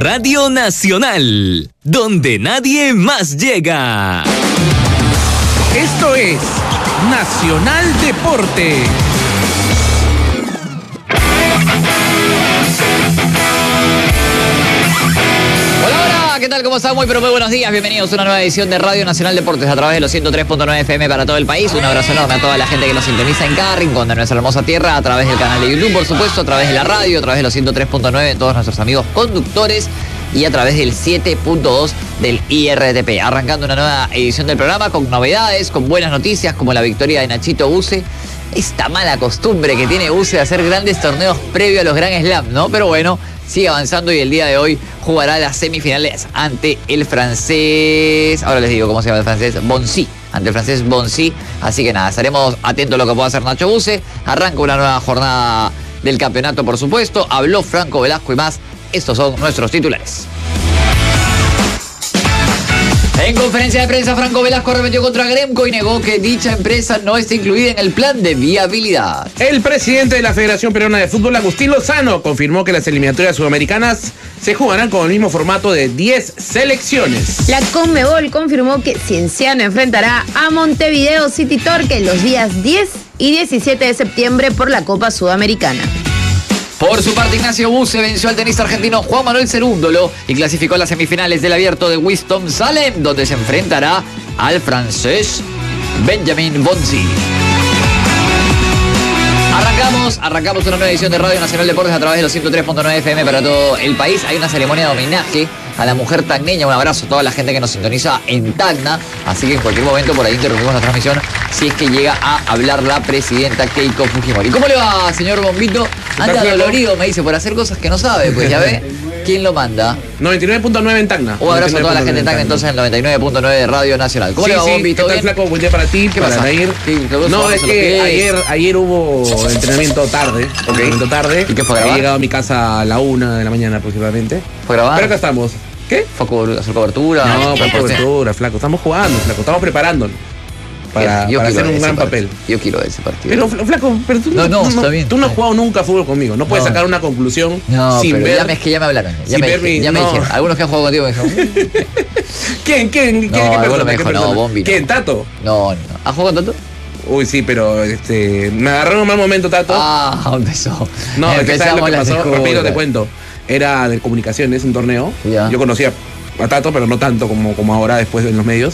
Radio Nacional, donde nadie más llega. Esto es Nacional Deporte. Hola, ¿qué tal? ¿Cómo están? Muy buenos días. Bienvenidos a una nueva edición de Radio Nacional Deportes a través de los 103.9 FM para todo el país. Un abrazo enorme a toda la gente que nos sintoniza en cada rincón de nuestra hermosa tierra, a través del canal de YouTube, por supuesto, a través de la radio, a través de los 103.9, todos nuestros amigos conductores y a través del 7.2 del IRTP. Arrancando una nueva edición del programa con novedades, con buenas noticias, como la victoria de Nachito Buse. Esta mala costumbre que tiene Buse de hacer grandes torneos previo a los Grand Slam, ¿no? Pero bueno, sigue avanzando y el día de hoy jugará las semifinales ante el francés. Ahora les digo cómo se llama el francés. Bonzi. Ante el francés Bonzi. Así que nada, estaremos atentos a lo que pueda hacer Nacho Buse. Arranca una nueva jornada del campeonato, por supuesto. Habló Franco Velasco y más. Estos son nuestros titulares. En conferencia de prensa, Franco Velasco arremetió contra Gremco y negó que dicha empresa no está incluida en el plan de viabilidad. El presidente de la Federación Peruana de Fútbol, Agustín Lozano, confirmó que las eliminatorias sudamericanas se jugarán con el mismo formato de 10 selecciones. La Conmebol confirmó que Cienciano enfrentará a Montevideo City Torque los días 10 y 17 de septiembre por la Copa Sudamericana. Por su parte, Ignacio Buse venció al tenista argentino Juan Manuel Cerúndolo y clasificó a las semifinales del Abierto de Winston-Salem, donde se enfrentará al francés Benjamin Bonzi. Arrancamos una nueva edición de Radio Nacional Deportes a través de los 103.9 FM para todo el país. Hay una ceremonia de homenaje a la mujer tacneña. Un abrazo a toda la gente que nos sintoniza en Tacna. Así que en cualquier momento por ahí interrumpimos la transmisión si es que llega a hablar la presidenta Keiko Fujimori. ¿Cómo le va, señor Bombito? Anda dolorido, me dice, por hacer cosas que no sabe. Pues ya ve, ¿quién lo manda? 99.9 en Tacna. Un abrazo a toda la gente en Tacna, entonces en el 99.9 de Radio Nacional. ¿Cómo le va, Bombito? ¿Qué tal, flaco? Buen día para ti, ¿Qué para pasa? Nair. No, es que ayer hubo entrenamiento tarde. Entrenamiento tarde. ¿Y qué fue a grabar? He llegado a mi casa a la 1 de la mañana aproximadamente. ¿Fue a grabar? Pero acá estamos. ¿Qué? ¿Fue a hacer cobertura? No, para cobertura, flaco. Estamos jugando, flaco. Estamos preparándonos para hacer un gran papel. Yo quiero ese partido. Pero, flaco, pero tú está bien. Tú no has jugado nunca fútbol conmigo. No puedes sacar una conclusión sin pero ver. Es que ya me hablaron. Ya me no. dijeron. Algunos que han jugado contigo me dijeron. ¿Quién? ¿Qué alguno me dijo, persona? no, Bombi. ¿Quién? ¿Tato? No. ¿Has jugado con Tato? Uy, sí, pero me agarró en un mal momento, Tato. Empezó. No, es que ¿sabes lo que las pasó? escuelas. Rápido te cuento. Era de comunicaciones, un torneo. Ya. Yo conocía a Tato, pero no tanto como ahora después en los medios.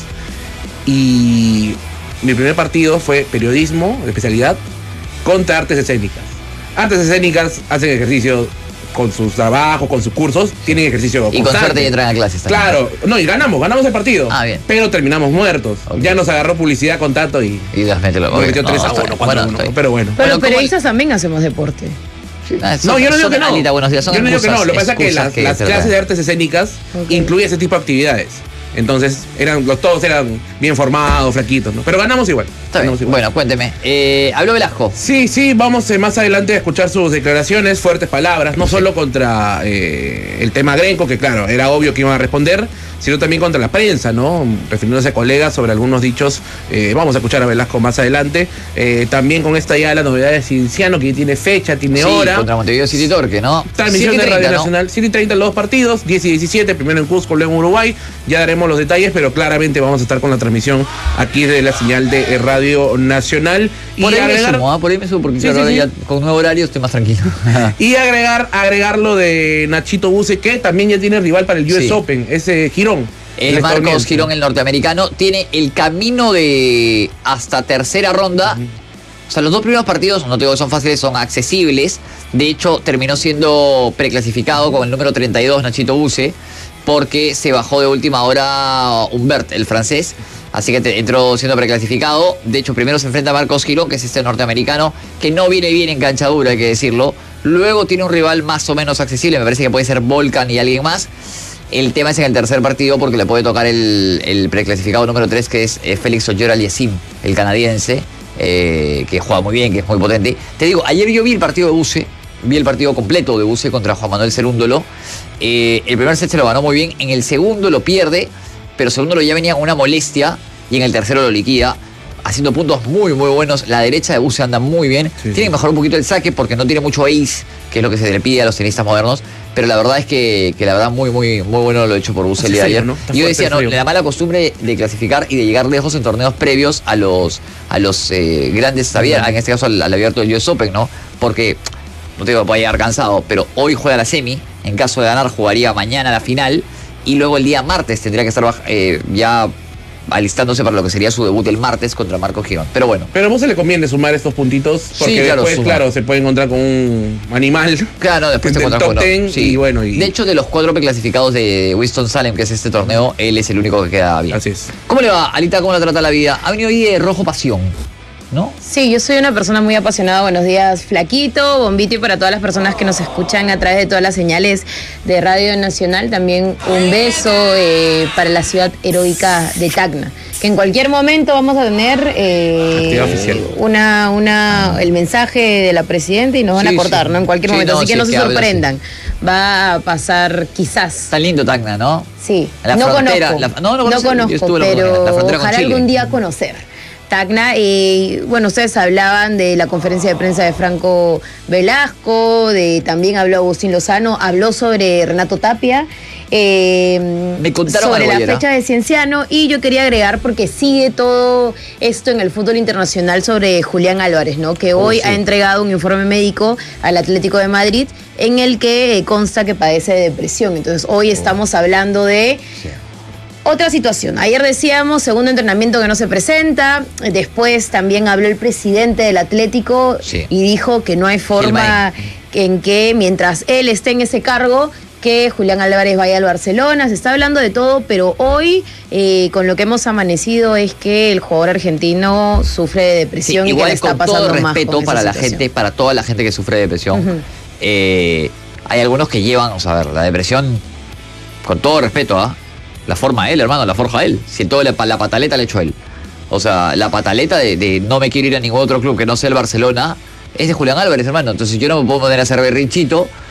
Y mi primer partido fue periodismo, de especialidad, contra artes escénicas. Artes escénicas hacen ejercicio con sus trabajos, con sus cursos, tienen ejercicio Y con suerte ya entran a clases también. Claro, no, y ganamos el partido. Bien. Pero terminamos muertos. Okay. Ya nos agarró publicidad con Tato y las metió nos metió 3-1, 4-1. Pero bueno. Pero los ¿cómo periodistas también hacemos deporte. No, yo no digo que no. Alita, buenos días, Yo no digo que no. Lo que pasa es que las clases de artes escénicas incluyen ese tipo de actividades. Entonces, todos eran bien formados, flaquitos, ¿no? Pero ganamos igual. Está bien. Bueno, cuénteme. ¿Habló Velasco? Sí, vamos más adelante a escuchar sus declaraciones, fuertes palabras, no solo contra el tema Gremco, que claro, era obvio que iban a responder, sino también contra la prensa, ¿no? Refiriéndose a colegas sobre algunos dichos. Vamos a escuchar a Velasco más adelante. También con esta ya la novedad de Cienciano, que tiene fecha, tiene hora. Contra Montevideo City Torque, ¿no? Transmisión de Radio Nacional, 7:30 los dos partidos, 10 y 17, primero en Cusco, luego en Uruguay. Ya daremos los detalles, pero claramente vamos a estar con la transmisión aquí de la señal de Radio Nacional. Por ahí me sumo, porque Sí, claro, sí, ya con nuevo horario estoy más tranquilo. Y agregar lo de Nachito Buse, que también ya tiene rival para el US Open, ese Girón. Es Marcos Girón, el norteamericano. Tiene el camino de hasta tercera ronda. O sea, los dos primeros partidos, no te digo que son fáciles, son accesibles. De hecho, terminó siendo preclasificado con el número 32, Nachito Buse, porque se bajó de última hora Humbert, el francés. Así que entró siendo preclasificado. De hecho, primero se enfrenta a Marcos Girón, que es este norteamericano, que no viene bien en cancha dura, hay que decirlo. Luego tiene un rival más o menos accesible, me parece que puede ser Volkan y alguien más. El tema es en el tercer partido porque le puede tocar el preclasificado número 3, que es Félix Auger-Aliassime, el canadiense, que juega muy bien, que es muy potente. Te digo, ayer yo vi el partido de Buse, vi el partido completo de Buse contra Juan Manuel Cerúndolo. El primer set se lo ganó muy bien, en el segundo lo pierde, pero Cerúndolo ya venía con una molestia y en el tercero lo liquida. haciendo puntos muy, muy buenos. La derecha de Buse anda muy bien. Sí, Tiene que mejorar un poquito el saque porque no tiene mucho ace, que es lo que se le pide a los tenistas modernos. Pero la verdad es que la verdad muy, muy, muy bueno lo hecho por Buse el día de ayer. ¿No? Está Y yo fuerte decía, el no, frío. la mala costumbre de clasificar y de llegar lejos en torneos previos a los grandes, en este caso al abierto del US Open, ¿no? Porque, no te digo que pueda llegar cansado, pero hoy juega la semi. En caso de ganar, jugaría mañana la final. Y luego el día martes tendría que estar ya alistándose para lo que sería su debut el martes contra Marco Girón. Pero bueno. Pero a vos se le conviene sumar estos puntitos porque claro, después, suma. claro, se puede encontrar con un animal. Claro, después te del encuentras top con 10 y bueno. De hecho, de los 4 preclasificados de Winston-Salem, que es este torneo, él es el único que queda bien. Así es. ¿Cómo le va, Alita? ¿Cómo la trata la vida? Ha venido hoy de rojo pasión, ¿no? Sí, yo soy una persona muy apasionada. Buenos días, Flaquito, Bombito, y para todas las personas que nos escuchan a través de todas las señales de Radio Nacional, también un beso para la ciudad heroica de Tacna, que en cualquier momento vamos a tener Actividad oficial. el mensaje de la presidenta y nos van Sí, a cortar, sí. ¿no? En cualquier Sí, momento, no, así que sí, no es se que habla, sorprendan. Va a pasar quizás. Está lindo Tacna, ¿no? Sí, La no frontera, conozco. no conozco, yo conozco, estuve en la pero frontera con ojalá Chile. algún día conocer. Tacna, bueno, ustedes hablaban de la conferencia de prensa de Franco Velasco, también habló Agustín Lozano, habló sobre Renato Tapia, Me contaron sobre algo la ayer, fecha de Cienciano, y yo quería agregar, porque sigue todo esto en el fútbol internacional, sobre Julián Álvarez, ¿no? Que hoy sí. ha entregado un informe médico al Atlético de Madrid en el que consta que padece de depresión. Entonces hoy estamos hablando de otra situación. Ayer decíamos, segundo entrenamiento que no se presenta. Después también habló el presidente del Atlético y dijo que no hay forma en que mientras él esté en ese cargo, que Julián Álvarez vaya al Barcelona. Se está hablando de todo, pero hoy con lo que hemos amanecido es que el jugador argentino sufre de depresión y que le está pasando todo más respeto con esa para la situación. gente, para toda la gente que sufre de depresión. Hay algunos que llevan, o sea, a ver, la depresión, con todo respeto, la forma él, hermano, la forja él. Si todo la pataleta la echó él. O sea, la pataleta de no me quiero ir a ningún otro club que no sea el Barcelona es de Julián Álvarez, hermano. Entonces yo no me puedo poner a hacer berrinchito